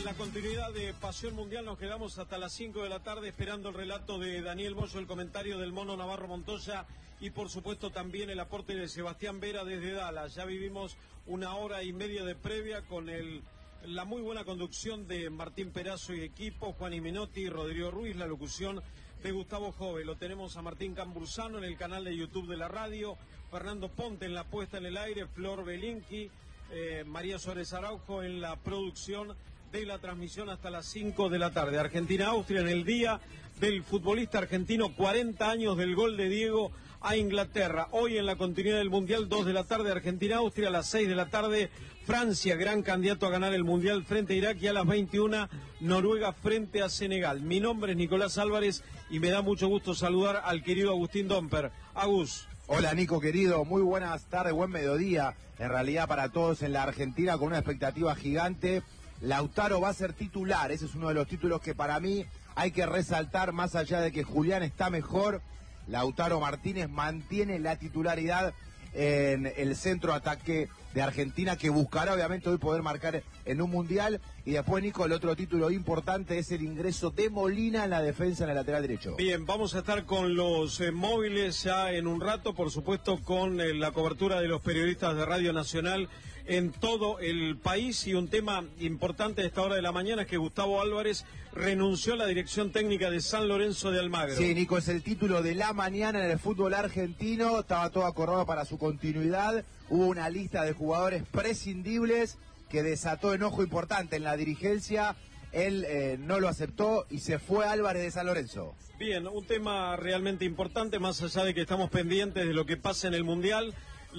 la continuidad de Pasión Mundial nos quedamos hasta las 5 de la tarde esperando el relato de Daniel Moyo, el comentario del Mono Navarro Montoya y por supuesto también el aporte de Sebastián Vera desde Dallas. Ya vivimos una hora y media de previa con la muy buena conducción de Martín Perazo y equipo, Juan Minotti, Rodrigo Ruiz, la locución de Gustavo Jove. Lo tenemos a Martín Cambursano en el canal de YouTube de la radio, Fernando Ponte en la puesta en el aire, Flor Belinqui, María Suárez Araujo en la producción de la transmisión hasta las 5 de la tarde. Argentina-Austria en el día del futbolista argentino, 40 años del gol de Diego a Inglaterra. Hoy en la continuidad del Mundial, 2 de la tarde, Argentina-Austria, a las 6 de la tarde, Francia, gran candidato a ganar el Mundial frente a Irak, y a las 21, Noruega frente a Senegal. Mi nombre es Nicolás Álvarez y me da mucho gusto saludar al querido Agustín Domper. Agus. Hola Nico querido, muy buenas tardes, buen mediodía, en realidad para todos en la Argentina con una expectativa gigante. Lautaro va a ser titular, ese es uno de los títulos que para mí hay que resaltar, más allá de que Julián está mejor, Lautaro Martínez mantiene la titularidad en el centro ataque de Argentina, que buscará obviamente hoy poder marcar en un mundial. Y después, Nico, el otro título importante es el ingreso de Molina en la defensa en el lateral derecho. Bien, vamos a estar con los móviles ya en un rato, por supuesto con la cobertura de los periodistas de Radio Nacional en todo el país. Y un tema importante a esta hora de la mañana es que Gustavo Álvarez renunció a la dirección técnica de San Lorenzo de Almagro. Sí, Nico, es el título de la mañana en el fútbol argentino, estaba todo acordado para su continuidad, hubo una lista de jugadores prescindibles que desató enojo importante en la dirigencia. Él no lo aceptó y se fue Álvarez de San Lorenzo. Bien, un tema realmente importante, más allá de que estamos pendientes de lo que pasa en el Mundial,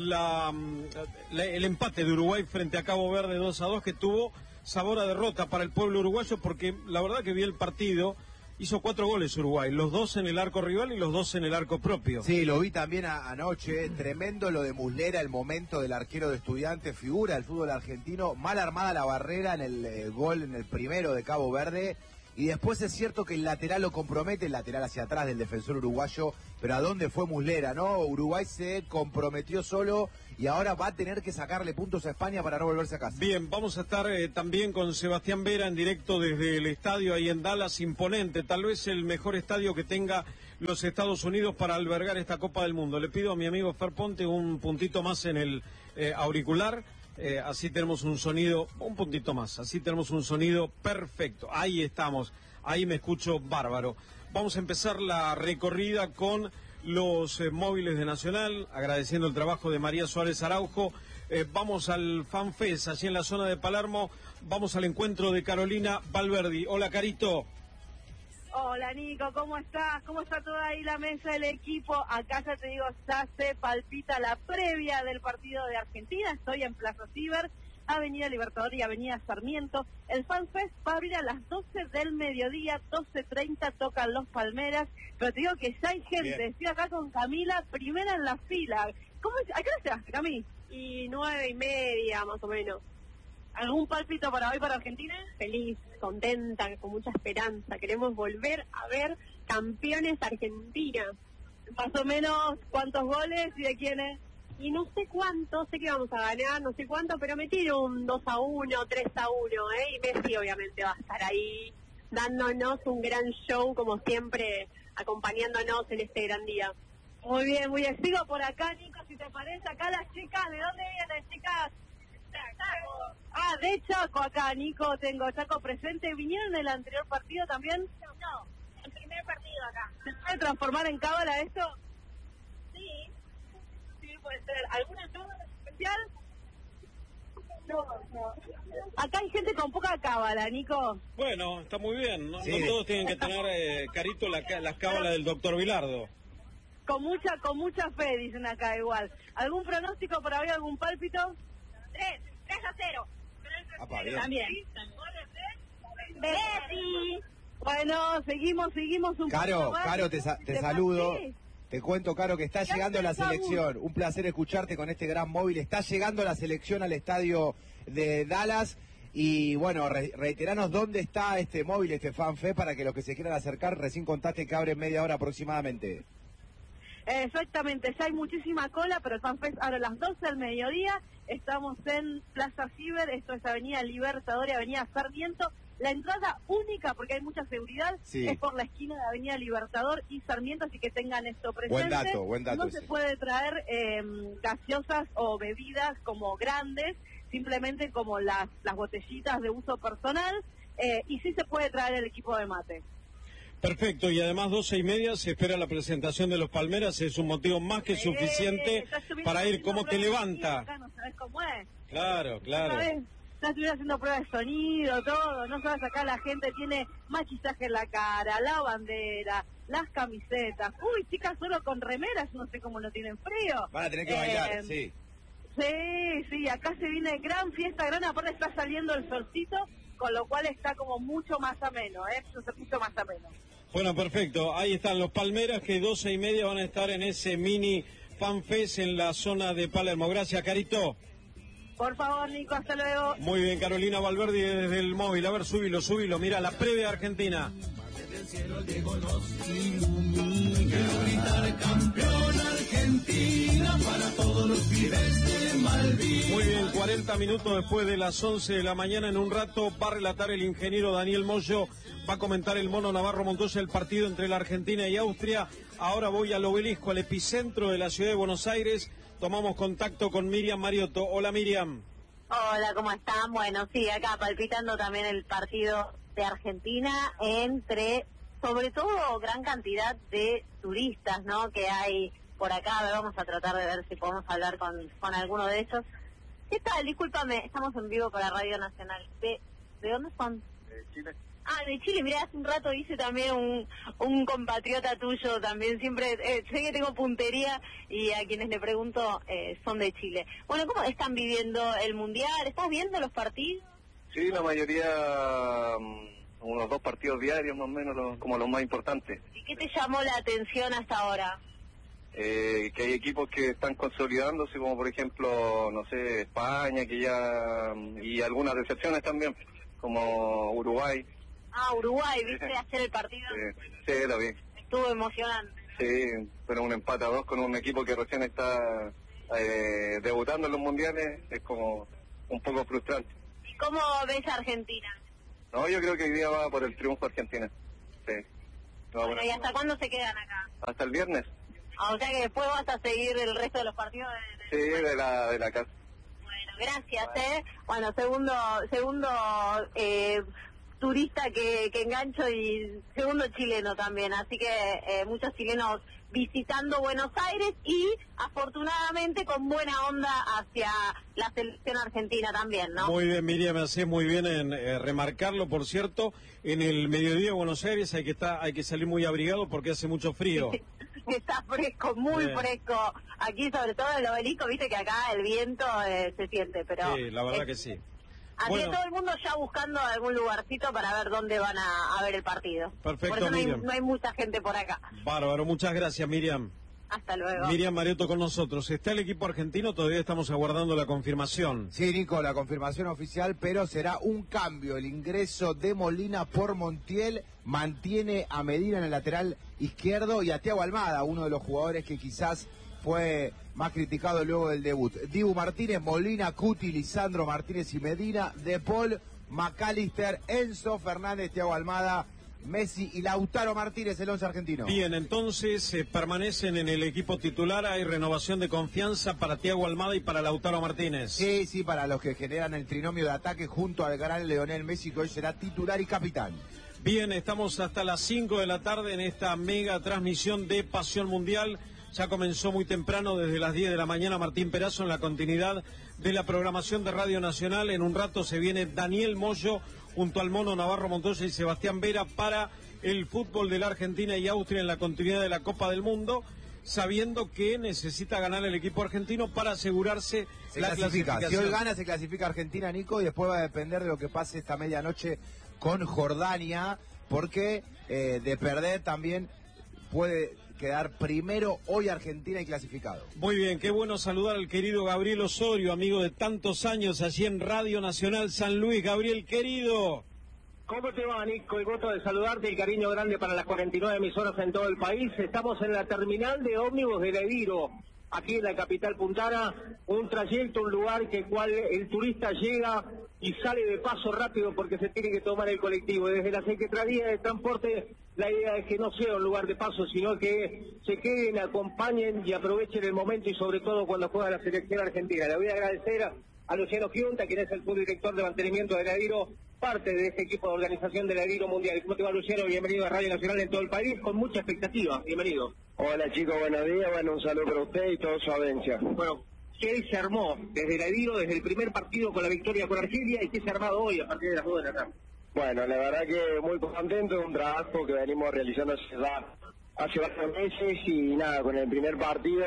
el empate de Uruguay frente a Cabo Verde 2-2, que tuvo sabor a derrota para el pueblo uruguayo, porque la verdad que vi el partido. Hizo 4 goles Uruguay, los 2 en el arco rival y los 2 en el arco propio. Sí, lo vi también anoche, tremendo lo de Muslera, el momento del arquero de Estudiantes, figura del fútbol argentino, mal armada la barrera en el gol, en el primero de Cabo Verde. Y después es cierto que el lateral lo compromete, el lateral hacia atrás del defensor uruguayo, pero ¿a dónde fue Muslera, no? Uruguay se comprometió solo y ahora va a tener que sacarle puntos a España para no volverse a casa. Bien, vamos a estar también con Sebastián Vera en directo desde el estadio ahí en Dallas, imponente, tal vez el mejor estadio que tenga los Estados Unidos para albergar esta Copa del Mundo. Le pido a mi amigo Fer Ponte un puntito más en el auricular. Así tenemos un sonido, un puntito más, así tenemos un sonido perfecto. Ahí estamos, ahí me escucho bárbaro. Vamos a empezar la recorrida con los móviles de Nacional, agradeciendo el trabajo de María Suárez Araujo. Vamos al FanFest, allí en la zona de Palermo. Vamos al encuentro de Carolina Valverdi. Hola, Carito. Hola Nico, ¿cómo estás? ¿Cómo está toda ahí la mesa del equipo? Acá ya te digo, ya se palpita la previa del partido de Argentina. Estoy en Plaza Ciber, Avenida Libertador y Avenida Sarmiento. El FanFest va a abrir a las 12 del mediodía, 12:30 tocan los Palmeras. Pero te digo que ya hay gente. Bien. Estoy acá con Camila, primera en la fila. ¿A qué hora llegaste, Cami? Y 9:30 más o menos. ¿Algún pálpito para hoy para Argentina? Feliz, contenta, con mucha esperanza. Queremos volver a ver campeones Argentina. Más o menos, ¿cuántos goles y de quiénes? Y no sé cuánto, sé que vamos a ganar, no sé cuánto, pero me tiro un 2-1, 3-1, Y Messi obviamente va a estar ahí, dándonos un gran show, como siempre, acompañándonos en este gran día. Muy bien, sigo por acá, Nico, si te parece, acá las chicas, ¿de dónde vienen, chicas? De Chaco acá, Nico, tengo Chaco presente. ¿Vinieron en el anterior partido también? No, el primer partido acá. ¿Se puede transformar en cábala esto? Sí. Sí, puede ser. ¿Alguna cábala especial? No. Acá hay gente con poca cábala, Nico. Bueno, está muy bien, ¿no? Sí. No todos tienen que tener, Carito, las cábalas del doctor Vilardo. Con mucha fe, dicen acá igual. ¿Algún pronóstico para hoy, algún pálpito? 3-0. También. Messi. Bueno, seguimos un Caro, poco más. Caro, te saludo. Te cuento, Caro, que está llegando la selección. Un placer escucharte con este gran móvil. Está llegando la selección al estadio de Dallas. Y bueno, reiteranos dónde está este móvil, este FanFest, para que los que se quieran acercar, recién contaste que abre en media hora aproximadamente. Exactamente, ya hay muchísima cola, pero el FanFest abre a las 12 del mediodía. Estamos en Plaza Ciber, esto es Avenida Libertador y Avenida Sarmiento. La entrada única, porque hay mucha seguridad, Sí. es por la esquina de Avenida Libertador y Sarmiento, así que tengan esto presente. Buen dato No ese. se puede traer gaseosas o bebidas como grandes, simplemente como las botellitas de uso personal, y sí se puede traer el equipo de mate. Perfecto, y además 12:30 se espera la presentación de los Palmeras, es un motivo más que suficiente para ir. ¿Cómo te levanta? Acá no sabes cómo es. Claro, claro. Ya estuviera haciendo pruebas de sonido, todo, no sabes, acá la gente tiene maquillaje en la cara, la bandera, las camisetas. Uy, chicas, solo con remeras, no sé cómo no tienen frío. Van a tener que bailar, sí. Sí, acá se viene gran fiesta, aparte está saliendo el solcito, con lo cual está como mucho más ameno, mucho más ameno. Bueno, perfecto, ahí están los Palmeras que 12:30 van a estar en ese mini fanfest en la zona de Palermo. Gracias, Carito. Por favor, Nico, hasta luego. Muy bien, Carolina Valverde desde el móvil. A ver, súbilo. Mira, la previa Argentina. Muy bien, 40 minutos después de las 11 de la mañana. En un rato va a relatar el ingeniero Daniel Moyo. Va a comentar el Mono Navarro Montoya el partido entre la Argentina y Austria. Ahora voy al obelisco, al epicentro de la ciudad de Buenos Aires. Tomamos contacto con Miriam Mariotto. Hola, Miriam. Hola, ¿cómo están? Bueno, sí, acá palpitando también el partido de Argentina entre, sobre todo, gran cantidad de turistas, ¿no?, que hay por acá. A ver, vamos a tratar de ver si podemos hablar con alguno de ellos. ¿Qué tal? Discúlpame, estamos en vivo para Radio Nacional. ¿De dónde son? De Chile. Ah, de Chile. Mirá, hace un rato hice también un compatriota tuyo también. Siempre sé que tengo puntería y a quienes le pregunto son de Chile. Bueno, ¿cómo están viviendo el Mundial? ¿Estás viendo los partidos? Sí, la mayoría, unos 2 partidos diarios más o menos, como los más importantes. ¿Y qué te llamó la atención hasta ahora? Que hay equipos que están consolidándose, como por ejemplo, no sé, España, que ya, y algunas decepciones también, como Uruguay. Ah, Uruguay, ¿viste hacer el partido? Sí, lo vi. Estuvo emocionante. Sí, pero un empate a 2 con un equipo que recién está debutando en los mundiales es como un poco frustrante. ¿Y cómo ves a Argentina? No, yo creo que hoy día va por el triunfo Argentina. Sí. Bueno, ¿y hasta cuándo se quedan acá? Hasta el viernes. Ah, o sea que después vas a seguir el resto de los partidos Sí, de la casa. Bueno, gracias, Bueno, segundo turista que engancho y segundo chileno también, así que muchos chilenos visitando Buenos Aires y afortunadamente con buena onda hacia la selección argentina también, ¿no? Muy bien, Miriam, me haces muy bien en remarcarlo. Por cierto, en el mediodía de Buenos Aires hay que salir muy abrigado porque hace mucho frío. Está fresco, muy fresco. Aquí, sobre todo en el obelisco, viste que acá el viento se siente, pero... Sí, la verdad que sí. Así que todo el mundo ya buscando algún lugarcito para ver dónde van a ver el partido. Perfecto, por eso Miriam. no hay mucha gente por acá. Bárbaro, muchas gracias, Miriam. Hasta luego. Miriam Mariotto con nosotros. ¿Está el equipo argentino? Todavía estamos aguardando la confirmación. Sí, Nico, la confirmación oficial, pero será un cambio. El ingreso de Molina por Montiel mantiene a Medina en el lateral izquierdo y a Thiago Almada, uno de los jugadores que quizás fue más criticado luego del debut. Dibu Martínez, Molina, Cuti, Lisandro Martínez y Medina, De Paul, McAllister, Enzo Fernández, Thiago Almada, Messi y Lautaro Martínez, el 11 argentino. Bien, entonces permanecen en el equipo titular. Hay renovación de confianza para Thiago Almada y para Lautaro Martínez. Sí, para los que generan el trinomio de ataque junto al gran Lionel Messi, que hoy será titular y capitán. Bien, estamos hasta las 5 de la tarde en esta mega transmisión de Pasión Mundial. Ya comenzó muy temprano, desde las 10 de la mañana, Martín Perazo en la continuidad de la programación de Radio Nacional. En un rato se viene Daniel Moyo junto al Mono Navarro Montoya y Sebastián Vera para el fútbol de la Argentina y Austria en la continuidad de la Copa del Mundo, sabiendo que necesita ganar el equipo argentino para asegurarse la clasificación. Si hoy gana, se clasifica Argentina, Nico, y después va a depender de lo que pase esta medianoche con Jordania, porque de perder también puede quedar primero hoy Argentina y clasificado. Muy bien, qué bueno saludar al querido Gabriel Osorio, amigo de tantos años allí en Radio Nacional San Luis. Gabriel, querido. ¿Cómo te va, Nico? El gusto de saludarte, el cariño grande para las 49 emisoras en todo el país. Estamos en la terminal de ómnibus de Leviro. aquí en la capital puntana, un trayecto, un lugar que cual el turista llega y sale de paso rápido porque se tiene que tomar el colectivo. Desde la Secretaría de Transporte, la idea es que no sea un lugar de paso, sino que se queden, acompañen y aprovechen el momento, y sobre todo cuando juega la selección argentina. Le voy a agradecer a Luciano Giunta, quien es el subdirector de mantenimiento del Heladero, parte de este equipo de organización del Heladero Mundial. ¿Cómo te va, Luciano? Bienvenido a Radio Nacional en todo el país, con mucha expectativa. Bienvenido. Hola chicos, buenos días. Bueno, un saludo para usted y toda su audiencia. Bueno, ¿qué se armó desde el Heladero, desde el primer partido con la victoria con Argelia, y qué se ha armado hoy a partir de las 2 de la tarde? Bueno, la verdad que muy contento, es un trabajo que venimos realizando hace varios meses, y nada, con el primer partido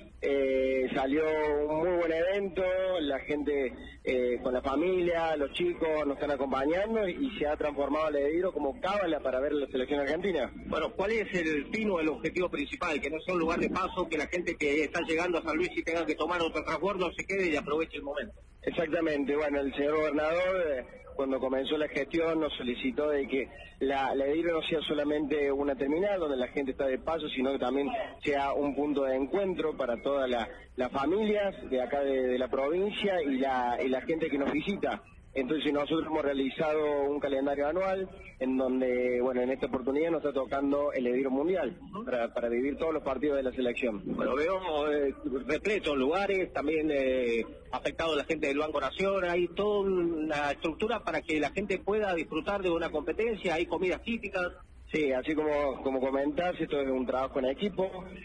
salió un muy buen evento, la gente con la familia, los chicos nos están acompañando y se ha transformado el Heladero como cábala para ver la selección argentina. Bueno, ¿cuál es el fin o el objetivo principal? Que no sea un lugar de paso, que la gente que está llegando a San Luis y tenga que tomar otro transbordo se quede y aproveche el momento. Exactamente, bueno, el señor gobernador cuando comenzó la gestión nos solicitó de que la Heladero no sea solamente una terminal donde la gente está de paso, sino que también sea un punto de encuentro para todas las familias de acá de la provincia y la gente que nos visita. Entonces nosotros hemos realizado un calendario anual en donde, bueno, en esta oportunidad nos está tocando el Heladero Mundial para vivir todos los partidos de la selección. Bueno, veo repletos lugares, también afectado la gente del Banco Nación, hay toda una estructura para que la gente pueda disfrutar de una competencia, hay comidas típicas. Sí, así como comentás, esto es un trabajo en equipo,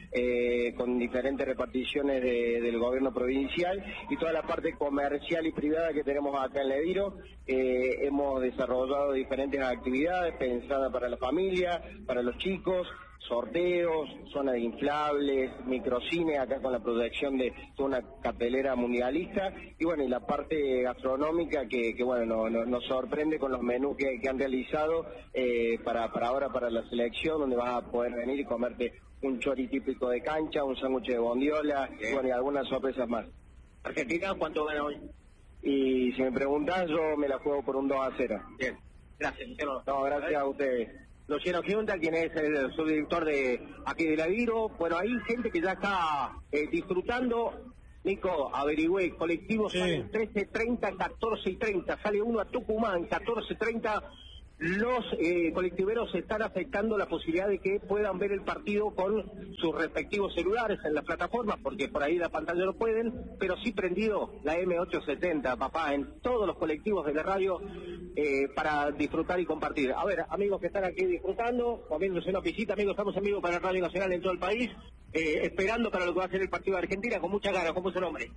con diferentes reparticiones del gobierno provincial y toda la parte comercial y privada que tenemos acá en Heladero. Hemos desarrollado diferentes actividades pensadas para la familia, para los chicos, sorteos, zona de inflables, microcine, acá con la proyección de toda una cartelera mundialista, y bueno, y la parte gastronómica que bueno, nos sorprende con los menús que han realizado para ahora, para la selección, donde vas a poder venir y comerte un chori típico de cancha, un sándwich de bondiola, y bueno, y algunas sorpresas más. ¿Argentina cuánto gana hoy? Y si me preguntás, yo me la juego por un 2-0. Bien, gracias. No, gracias a ustedes. Luciano Giunta, quien es el subdirector de aquí de Heladero. Bueno, hay gente que ya está disfrutando. Nico, averigüé, colectivos salen 13:30, 14:30, sale uno a Tucumán, 14:30. Los colectiveros están afectando la posibilidad de que puedan ver el partido con sus respectivos celulares en las plataformas, porque por ahí la pantalla no pueden, pero sí prendido la M870, papá, en todos los colectivos de la radio para disfrutar y compartir. A ver, amigos que están aquí disfrutando, comiéndose una pisita, amigos, estamos en vivo para Radio Nacional en todo el país, esperando para lo que va a ser el partido de Argentina con mucha ganas. ¿Cómo es su nombre?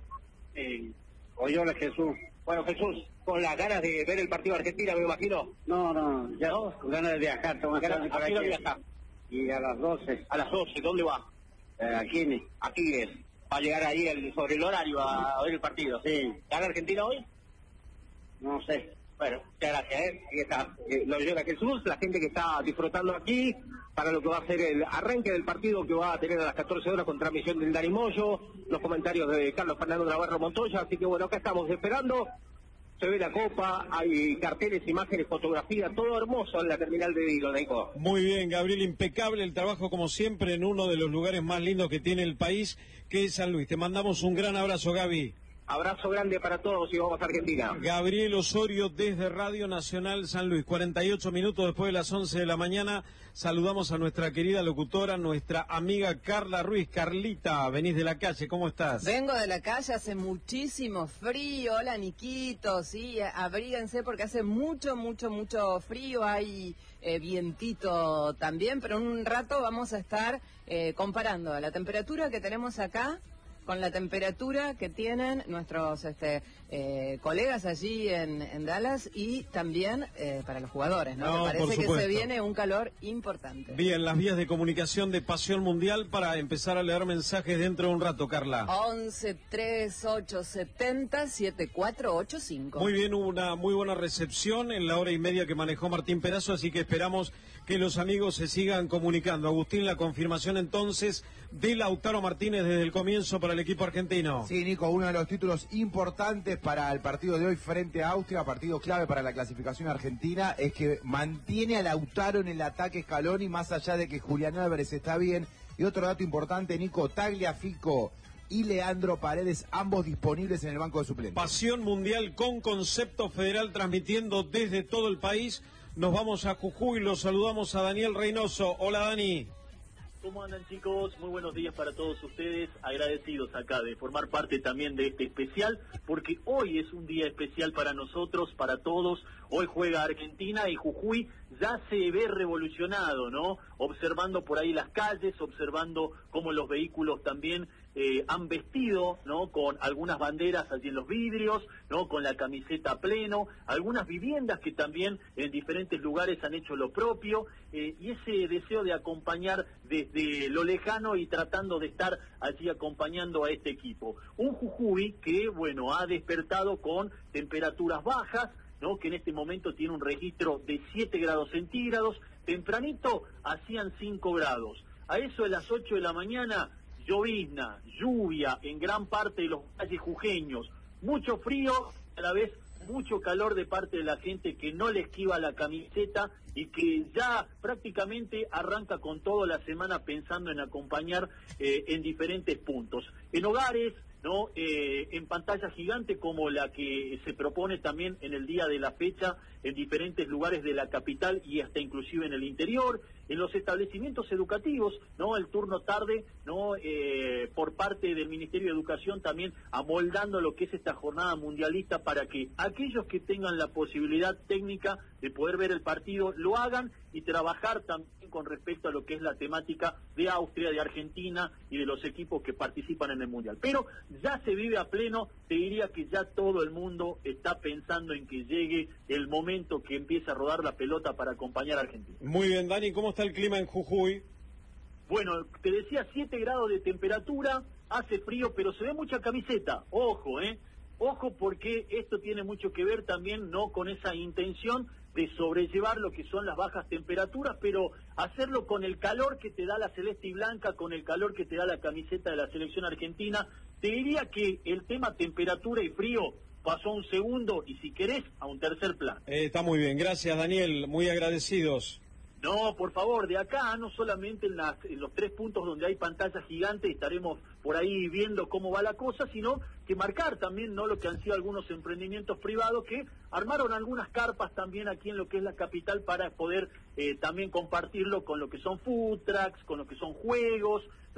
Hola, Jesús. Bueno, Jesús, con las ganas de ver el partido de Argentina, me imagino. No, ya ¿no? Con ganas de viajar. ¿A qué hora viaja? Y a las 12. A las 12, ¿dónde va? Aquí. Aquí es. Va a llegar ahí sobre el horario a ver el partido. Sí. ¿Gana Argentina hoy? No sé. Bueno, muchas gracias, Ahí está. Lo lleva Jesús, la gente que está disfrutando aquí para lo que va a ser el arranque del partido que va a tener a las 14 horas con transmisión del Dani Moyo, los comentarios de Carlos Fernando Navarro Montoya. Así que bueno, acá estamos esperando. Se ve la copa, hay carteles, imágenes, fotografía, todo hermoso en la terminal de Heladero, Nico. Muy bien, Gabriel, impecable el trabajo como siempre en uno de los lugares más lindos que tiene el país, que es San Luis. Te mandamos un gran abrazo, Gaby. Abrazo grande para todos y vamos a Argentina. Gabriel Osorio desde Radio Nacional San Luis, 48 minutos después de las 11 de la mañana. Saludamos a nuestra querida locutora, nuestra amiga Carla Ruiz. Carlita, venís de la calle, ¿cómo estás? Vengo de la calle, hace muchísimo frío. Hola, Niquito, sí, abríguense porque hace mucho frío. Hay vientito también, pero en un rato vamos a estar comparando la temperatura que tenemos acá con la temperatura que tienen nuestros colegas allí en Dallas, y también para los jugadores, ¿no? Me parece que se viene un calor importante. Bien, las vías de comunicación de Pasión Mundial para empezar a leer mensajes dentro de un rato, Carla. 11-3870-7485. Muy bien, hubo una muy buena recepción en la hora y media que manejó Martín Perazo, así que esperamos que los amigos se sigan comunicando. Agustín, la confirmación entonces de Lautaro Martínez desde el comienzo para el equipo argentino. Sí, Nico, uno de los títulos importantes para el partido de hoy frente a Austria, partido clave para la clasificación argentina, es que mantiene a Lautaro en el ataque Scaloni, más allá de que Julián Álvarez está bien. Y otro dato importante, Nico, Tagliafico y Leandro Paredes, ambos disponibles en el banco de suplentes. Pasión Mundial con concepto federal transmitiendo desde todo el país. Nos vamos a Jujuy, los saludamos a Daniel Reynoso. Hola, Dani. ¿Cómo andan, chicos? Muy buenos días para todos ustedes, agradecidos acá de formar parte también de este especial, porque hoy es un día especial para nosotros, para todos. Hoy juega Argentina y Jujuy ya se ve revolucionado, ¿no? Observando por ahí las calles, observando cómo los vehículos también han vestido, ¿no? Con algunas banderas allí en los vidrios, ¿no? Con la camiseta a pleno, algunas viviendas que también en diferentes lugares han hecho lo propio, y ese deseo de acompañar desde lo lejano y tratando de estar allí acompañando a este equipo. Un Jujuy que, bueno, ha despertado con temperaturas bajas, ¿no? Que en este momento tiene un registro de 7 grados centígrados, tempranito hacían 5 grados. A eso de las 8 de la mañana, llovizna, lluvia en gran parte de los valles jujeños, mucho frío, a la vez mucho calor de parte de la gente que no le esquiva la camiseta y que ya prácticamente arranca con todo la semana pensando en acompañar en diferentes puntos. En hogares, ¿no? En pantalla gigante como la que se propone también en el día de la fecha en diferentes lugares de la capital y hasta inclusive en el interior, en los establecimientos educativos, ¿no? El turno tarde, ¿no? Por parte del Ministerio de Educación también amoldando lo que es esta jornada mundialista para que aquellos que tengan la posibilidad técnica de poder ver el partido lo hagan y trabajar también con respecto a lo que es la temática de Austria, de Argentina y de los equipos que participan en el Mundial. Pero ya se vive a pleno, te diría que ya todo el mundo está pensando en que llegue el momento que empiece a rodar la pelota para acompañar a Argentina. Muy bien, Dani, ¿cómo está el clima en Jujuy? Bueno, te decía 7 grados de temperatura, hace frío, pero se ve mucha camiseta, ojo, Ojo porque esto tiene mucho que ver también, ¿no? Con esa intención de sobrellevar lo que son las bajas temperaturas, pero hacerlo con el calor que te da la celeste y blanca, con el calor que te da la camiseta de la selección argentina. Te diría que el tema temperatura y frío pasó a un segundo y, si querés, a un tercer plano. Está muy bien, gracias, Daniel, muy agradecidos. No, por favor, de acá, no solamente en los 3 puntos donde hay pantalla gigante, estaremos por ahí viendo cómo va la cosa, sino que marcar también, ¿no? Lo que han sido algunos emprendimientos privados que armaron algunas carpas también aquí en lo que es la capital para poder también compartirlo con lo que son food trucks, con lo que son juegos,